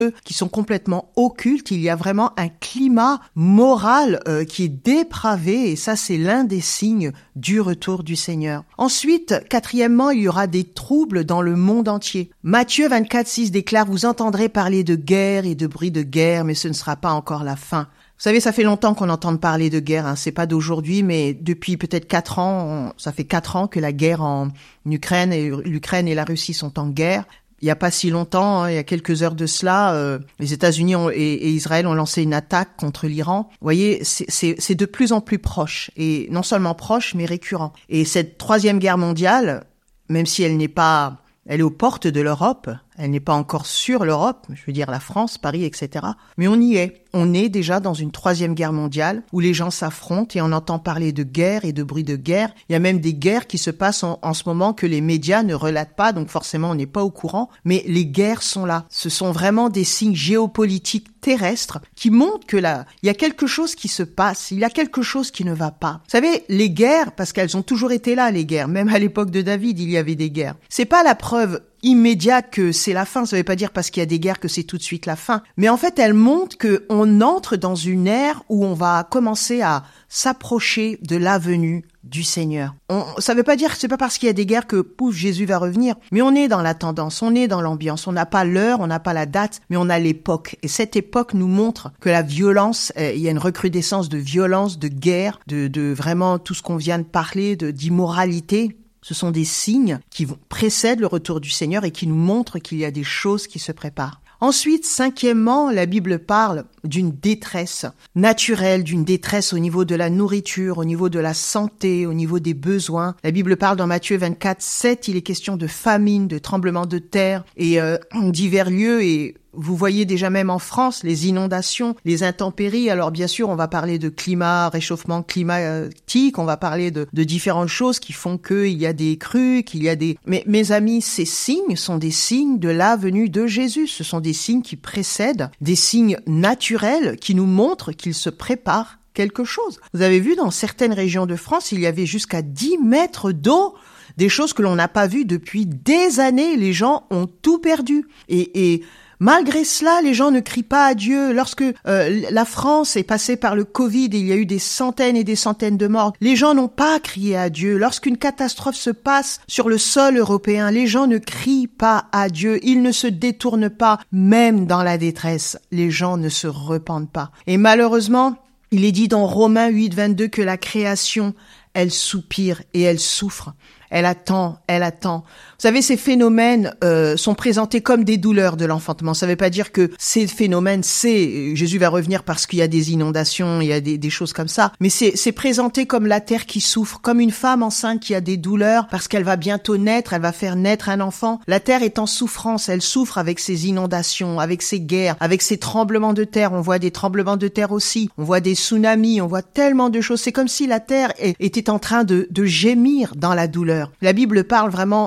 qui sont complètement occultes. Il y a vraiment un climat moral qui est dépravé et ça, c'est l'un des signes du retour du Seigneur. Ensuite, quatrièmement, il y aura des troubles dans le monde entier. Matthieu 24:6 déclare « Vous entendrez parler de guerre et de bruit de guerre, mais ce ne sera pas encore la fin. » Vous savez, ça fait longtemps qu'on entend parler de guerre, hein. C'est pas d'aujourd'hui, mais depuis peut-être 4 ans, ça fait 4 ans que la guerre en Ukraine et l'Ukraine et la Russie sont en guerre. Il y a pas si longtemps, il y a quelques heures de cela, les États-Unis et Israël ont lancé une attaque contre l'Iran. Vous voyez, c'est de plus en plus proche, et non seulement proche, mais récurrent. Et cette troisième guerre mondiale, même si elle est aux portes de l'Europe, elle n'est pas encore sur l'Europe, je veux dire la France, Paris, etc. Mais on y est. On est déjà dans une troisième guerre mondiale où les gens s'affrontent et on entend parler de guerre et de bruit de guerre. Il y a même des guerres qui se passent en ce moment que les médias ne relatent pas, donc forcément on n'est pas au courant. Mais les guerres sont là. Ce sont vraiment des signes géopolitiques terrestres qui montrent que là, il y a quelque chose qui se passe, il y a quelque chose qui ne va pas. Vous savez, les guerres, parce qu'elles ont toujours été là, les guerres, même à l'époque de David, il y avait des guerres. C'est pas la preuve immédiate que c'est la fin. Ça veut pas dire parce qu'il y a des guerres que c'est tout de suite la fin. Mais en fait, elle montre qu'on entre dans une ère où on va commencer à s'approcher de la venue du Seigneur. Ça veut pas dire, c'est pas parce qu'il y a des guerres que, pouf, Jésus va revenir. Mais on est dans la tendance, on est dans l'ambiance. On n'a pas l'heure, on n'a pas la date, mais on a l'époque. Et cette époque nous montre que la violence, il y a une recrudescence de violence, de guerre, de vraiment tout ce qu'on vient de parler, d'immoralité. Ce sont des signes qui précèdent le retour du Seigneur et qui nous montrent qu'il y a des choses qui se préparent. Ensuite, cinquièmement, la Bible parle d'une détresse naturelle, d'une détresse au niveau de la nourriture, au niveau de la santé, au niveau des besoins. La Bible parle dans Matthieu 24:7, il est question de famine, de tremblements de terre et divers lieux et vous voyez déjà même en France les inondations, les intempéries. Alors bien sûr, on va parler de climat, réchauffement climatique, on va parler de différentes choses qui font qu'il y a des crues, qu'il y a des... Mais mes amis, ces signes sont des signes de la venue de Jésus. Ce sont des signes qui précèdent, des signes naturels qui nous montrent qu'il se prépare quelque chose. Vous avez vu, dans certaines régions de France, il y avait jusqu'à 10 mètres d'eau, des choses que l'on n'a pas vues depuis des années. Les gens ont tout perdu. Et malgré cela, les gens ne crient pas à Dieu. Lorsque la France est passée par le Covid et il y a eu des centaines et des centaines de morts, les gens n'ont pas crié à Dieu. Lorsqu'une catastrophe se passe sur le sol européen, les gens ne crient pas à Dieu. Ils ne se détournent pas. Même dans la détresse, les gens ne se repentent pas. Et malheureusement, il est dit dans Romains 8:22 que la création, elle soupire et elle souffre. Elle attend, elle attend. Vous savez, ces phénomènes sont présentés comme des douleurs de l'enfantement. Ça ne veut pas dire que ces phénomènes, Jésus va revenir parce qu'il y a des inondations, il y a des choses comme ça. Mais c'est présenté comme la terre qui souffre, comme une femme enceinte qui a des douleurs parce qu'elle va bientôt naître, elle va faire naître un enfant. La terre est en souffrance, elle souffre avec ses inondations, avec ses guerres, avec ses tremblements de terre. On voit des tremblements de terre aussi, on voit des tsunamis, on voit tellement de choses. C'est comme si la terre était en train de gémir dans la douleur. La Bible parle vraiment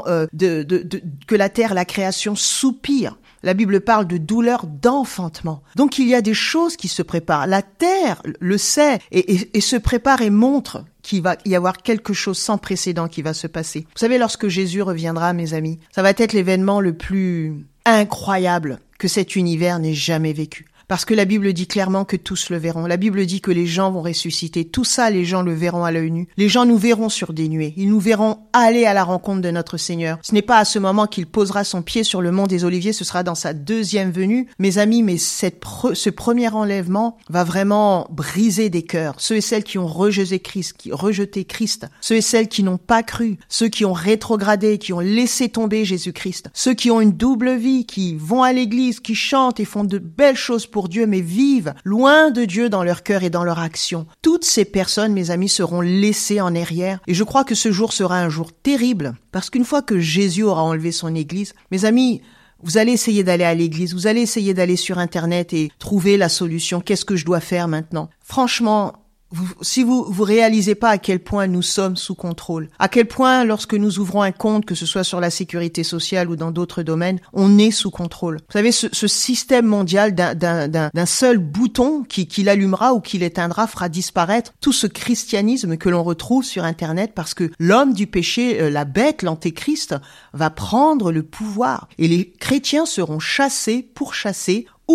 que la terre, la création soupire. La Bible parle de douleur d'enfantement. Donc il y a des choses qui se préparent. La terre le sait et se prépare et montre qu'il va y avoir quelque chose sans précédent qui va se passer. Vous savez, lorsque Jésus reviendra, mes amis, ça va être l'événement le plus incroyable que cet univers n'ait jamais vécu. Parce que la Bible dit clairement que tous le verront. La Bible dit que les gens vont ressusciter. Tout ça, les gens le verront à l'œil nu. Les gens nous verront sur des nuées. Ils nous verront aller à la rencontre de notre Seigneur. Ce n'est pas à ce moment qu'il posera son pied sur le mont des Oliviers. Ce sera dans sa deuxième venue. Mes amis, mais ce premier enlèvement va vraiment briser des cœurs. Ceux et celles qui ont rejeté Christ. Ceux et celles qui n'ont pas cru. Ceux qui ont rétrogradé, qui ont laissé tomber Jésus-Christ. Ceux qui ont une double vie, qui vont à l'église, qui chantent et font de belles choses pour Dieu, mais vivent loin de Dieu dans leur cœur et dans leur action. Toutes ces personnes, mes amis, seront laissées en arrière. Et je crois que ce jour sera un jour terrible, parce qu'une fois que Jésus aura enlevé son église, mes amis, vous allez essayer d'aller à l'église, vous allez essayer d'aller sur Internet et trouver la solution. Qu'est-ce que je dois faire maintenant? Franchement, si vous réalisez pas à quel point nous sommes sous contrôle, à quel point lorsque nous ouvrons un compte, que ce soit sur la sécurité sociale ou dans d'autres domaines, on est sous contrôle. Vous savez, ce système mondial d'un seul bouton qui l'allumera ou qui l'éteindra fera disparaître tout ce christianisme que l'on retrouve sur Internet parce que l'homme du péché, la bête, l'antéchrist, va prendre le pouvoir et les chrétiens seront chassés, pourchassés